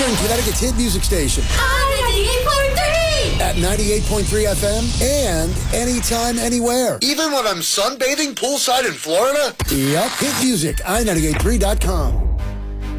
Eastern Connecticut's hit music station. At 98.3 FM and anytime, anywhere. Even when I'm sunbathing poolside in Florida? Yep. Hit music, i98.3.com.